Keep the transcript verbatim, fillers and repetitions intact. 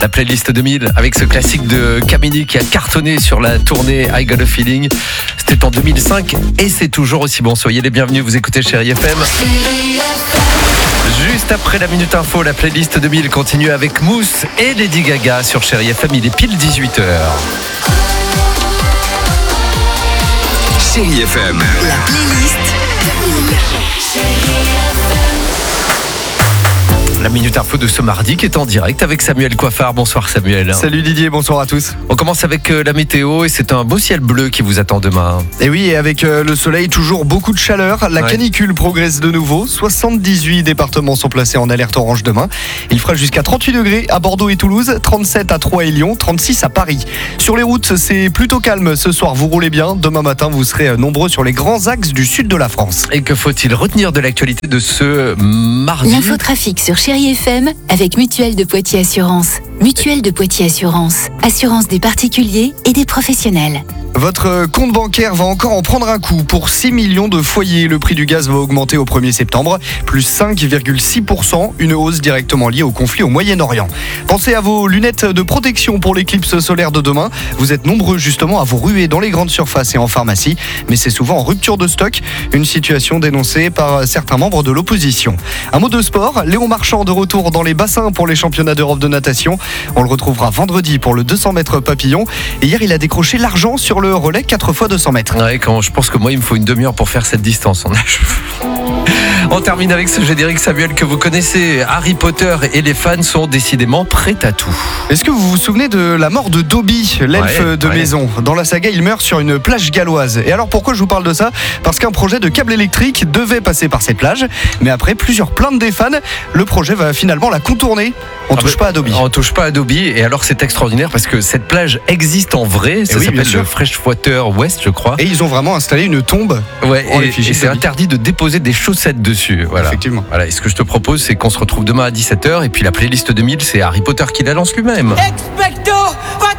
La playlist deux mille avec ce classique de Kamini qui a cartonné sur la tournée I Got a Feeling. C'était en deux mille cinq et c'est toujours aussi bon. Soyez les bienvenus, vous écoutez Chérie F M. Juste après la Minute Info, la playlist deux mille continue avec Mousse et Lady Gaga sur Chérie F M. Il est pile dix-huit heures. Chérie F M. La playlist deux mille. La Minute Info de ce mardi qui est en direct avec Samuel Coiffard. Bonsoir Samuel. Salut Didier, bonsoir à tous. On commence avec la météo et c'est un beau ciel bleu qui vous attend demain. Et oui, et avec le soleil, toujours beaucoup de chaleur. La ouais. canicule progresse de nouveau. soixante-dix-huit départements sont placés en alerte orange demain. Il fera jusqu'à trente-huit degrés à Bordeaux et Toulouse, trente-sept à Troyes et Lyon, trente-six à Paris. Sur les routes, c'est plutôt calme ce soir. Vous roulez bien. Demain matin, vous serez nombreux sur les grands axes du sud de la France. Et que faut-il retenir de l'actualité de ce mardi ? L'infotrafic sur Chérie F M avec Mutuelle de Poitiers Assurance. Mutuelle de Poitiers Assurance. Assurance des particuliers et des professionnels. Votre compte bancaire va encore en prendre un coup. Pour six millions de foyers, le prix du gaz va augmenter au premier septembre, plus cinq virgule six pour cent, une hausse directement liée au conflit au Moyen-Orient. Pensez à vos lunettes de protection pour l'éclipse solaire de demain. Vous êtes nombreux justement à vous ruer dans les grandes surfaces et en pharmacie, mais c'est souvent en rupture de stock, une situation dénoncée par certains membres de l'opposition. Un mot de sport, Léon Marchand de retour dans les bassins pour les championnats d'Europe de natation. On le retrouvera vendredi pour le deux cents mètres papillon. Et hier, il a décroché l'argent sur le le relais quatre fois deux cents mètres. Ouais, quand je pense que moi il me faut une demi-heure pour faire cette distance. On termine avec ce générique Samuel que vous connaissez. Harry Potter et les fans sont décidément prêts à tout. Est-ce que vous vous souvenez de la mort de Dobby, l'elfe ouais, de ouais. maison ? Dans la saga, il meurt sur une plage galloise. Et alors pourquoi je vous parle de ça ? Parce qu'un projet de câble électrique devait passer par cette plage, mais après plusieurs plaintes des fans, le projet va finalement la contourner. On ah touche bah, pas à Dobby. On touche pas à Dobby. Et alors c'est extraordinaire parce que cette plage existe en vrai. Ça oui, s'appelle le Freshwater West, je crois. Et ils ont vraiment installé une tombe. Ouais, en et, effigie et de c'est Dobby. interdit de déposer des chaussettes dessus. Voilà. Effectivement. Voilà. Et ce que je te propose, c'est qu'on se retrouve demain à dix-sept heures. Et puis la playlist deux mille, c'est Harry Potter qui la lance lui-même. Expecto